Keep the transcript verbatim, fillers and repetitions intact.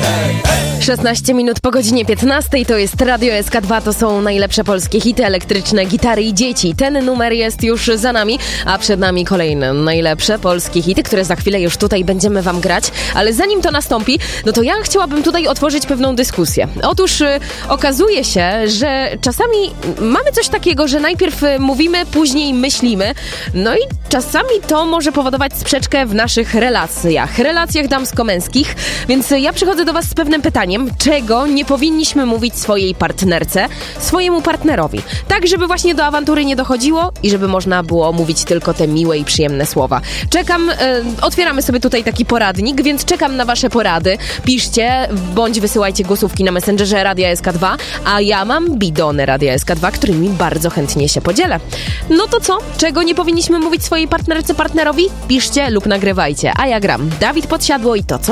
szesnaście minut po godzinie piętnastej, to jest Radio S K dwa, to są najlepsze polskie hity, elektryczne gitary i dzieci. Ten numer jest już za nami, a przed nami kolejne najlepsze polskie hity, które za chwilę już tutaj będziemy wam grać. Ale zanim to nastąpi, no to ja chciałabym tutaj otworzyć pewną dyskusję. Otóż y, okazuje się, że czasami mamy coś takiego, że najpierw y, mówimy, później myślimy, no i czasami to może powodować sprzeczkę w naszych relacjach, relacjach damsko-męskich, więc y, ja przychodzę do was z pewnym pytaniem, czego nie powinniśmy mówić swojej partnerce, swojemu partnerowi. Tak, żeby właśnie do awantury nie dochodziło i żeby można było mówić tylko te miłe i przyjemne słowa. Czekam, e, otwieramy sobie tutaj taki poradnik, więc czekam na wasze porady. Piszcie, bądź wysyłajcie głosówki na Messengerze Radia S K dwa, a ja mam bidony Radia S K dwa, którymi bardzo chętnie się podzielę. No to co? Czego nie powinniśmy mówić swojej partnerce, partnerowi? Piszcie lub nagrywajcie, a ja gram Dawid Podsiadło i to, co